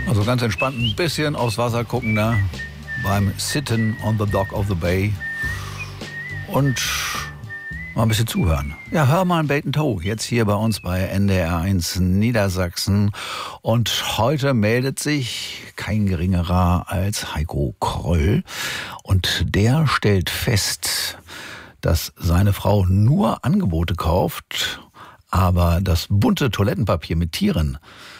Also ganz entspannt ein bisschen aufs Wasser gucken da beim Sitten on the Dock of the Bay und mal ein bisschen zuhören. Ja, hör mal ein Bait & Tow jetzt hier bei uns bei NDR1 Niedersachsen. Und heute meldet sich kein geringerer als Heiko Kroll. Und der stellt fest, dass seine Frau nur Angebote kauft, aber das bunte Toilettenpapier mit Tieren,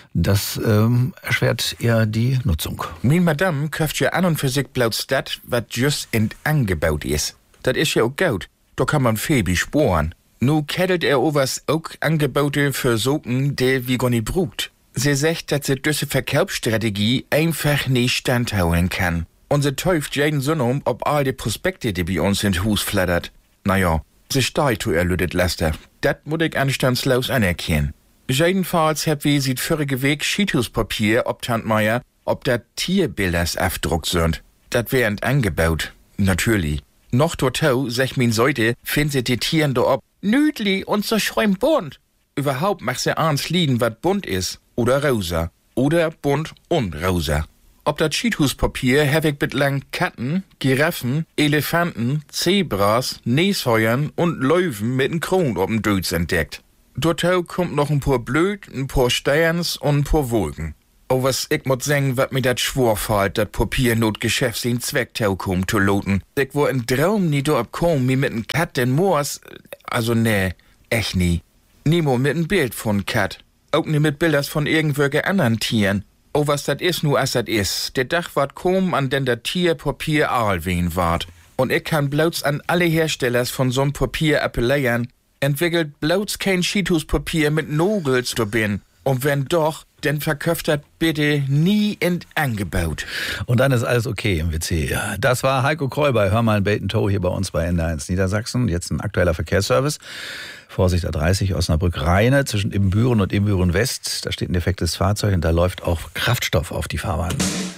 das erschwert eher die Nutzung. Mein Madame kauft ja an und für sich bloß das, was just in Angebot ist. Das ist ja auch gut. Da kann man viel besporen. Nu kettelt was auch Angebote für Socken, die wie gar nicht brucht. Sie sagt, dass sie diese Verkaufsstrategie einfach nicht standhauen kann. Und sie täuft jeden Sonntag ob all die Prospekte, die bei uns in Hus flattert. Naja, sie steigt zu erlödet Laster. Das muss ich anstandslos anerkennen. Jedenfalls hab wir seit vorige Weg Schietuspapier ob Tantmeier, ob dat Tierbilders aufdruckt sind. Dat wär angebaut. Natürlich. Noch total, sag min Seite, find sie die Tieren da ob nüdli und so schreim bunt. Überhaupt macht sie ans Lieden, wat bunt is. Oder rosa. Oder bunt und rosa. Ob dat Schietuspapier hab ich bitlang Katten, Giraffen, Elefanten, Zebras, Nasheuern und Löwen mit n Kron ob'n Dötz entdeckt. Dortau kommt noch ein paar Blöd, ein paar Steins und ein paar Wolken. Oh, was ich muss sagen, wat mir dat schwor fällt, dat Papier not Geschäft sin Zwecktau kommt zu loten. Ich wo ein Traum nie do abkommen, mi mit n Kat den Moors, also nee, echt nie. Nemo mit n Bild von Kat. Auch nie mit Bilders von irgendwelche anderen Tieren. Oh, was dat is nu as dat is. Der Dach wart kommen, an den dat Tier Papier aalwen wart. Und ich kann bloß an alle Herstellers von so'm Papier appellieren, entwickelt bloß kein Schietuspapier mit Nogels bin. Und wenn doch, dann verkauft das bitte nie in Angebot. Und dann ist alles okay im WC. Das war Heiko Kroll bei Hör mal ein Bait & Tow hier bei uns bei NDR1 Niedersachsen. Jetzt ein aktueller Verkehrsservice. Vorsicht A30 Osnabrück-Rheine zwischen Ibbenbüren und Ibbenbüren West. Da steht ein defektes Fahrzeug und da läuft auch Kraftstoff auf die Fahrbahn.